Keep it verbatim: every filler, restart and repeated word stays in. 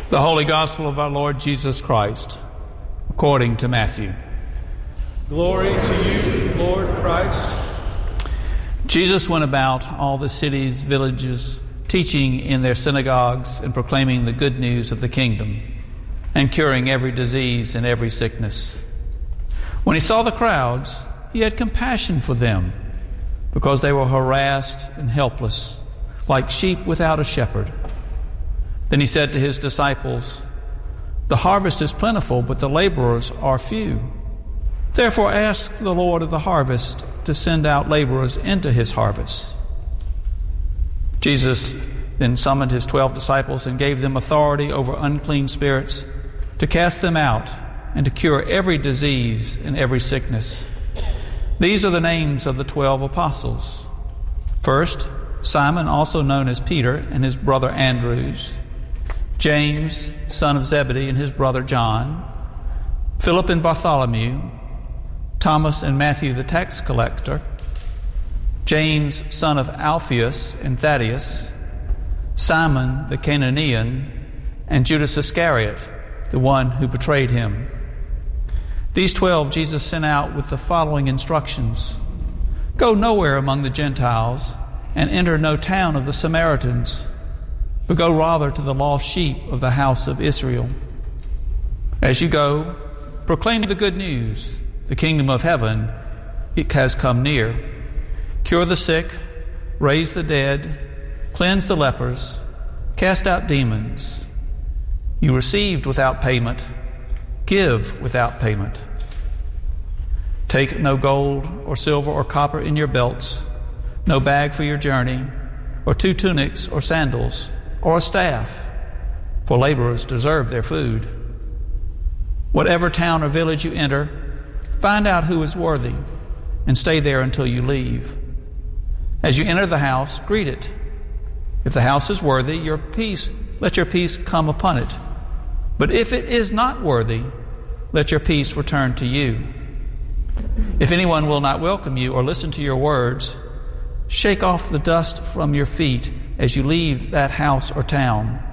The Holy Gospel of our Lord Jesus Christ, according to Matthew. Glory to you, Lord Christ. Jesus went about all the cities, villages, teaching in their synagogues and proclaiming the good news of the kingdom, and curing every disease and every sickness. When he saw the crowds, he had compassion for them, because they were harassed and helpless, like sheep without a shepherd. Then he said to his disciples, "The harvest is plentiful, but the laborers are few. Therefore ask the Lord of the harvest to send out laborers into his harvest." Jesus then summoned his twelve disciples and gave them authority over unclean spirits to cast them out and to cure every disease and every sickness. These are the names of the twelve apostles. First, Simon, also known as Peter, and his brother Andrews, James, son of Zebedee, and his brother John, Philip and Bartholomew, Thomas and Matthew the tax collector, James, son of Alphaeus and Thaddeus, Simon the Canaanian, and Judas Iscariot, the one who betrayed him. These twelve Jesus sent out with the following instructions: "Go nowhere among the Gentiles, and enter no town of the Samaritans, but go rather to the lost sheep of the house of Israel. As you go, proclaim the good news. The kingdom of heaven it has come near. Cure the sick, raise the dead, cleanse the lepers, cast out demons. You received without payment, give without payment. Take no gold or silver or copper in your belts, no bag for your journey, or two tunics or sandals, or a staff, for laborers deserve their food. Whatever town or village you enter, find out who is worthy, and stay there until you leave. As you enter the house, greet it. If the house is worthy, your peace, let your peace come upon it. But if it is not worthy, let your peace return to you. If anyone will not welcome you or listen to your words, shake off the dust from your feet as you leave that house or town.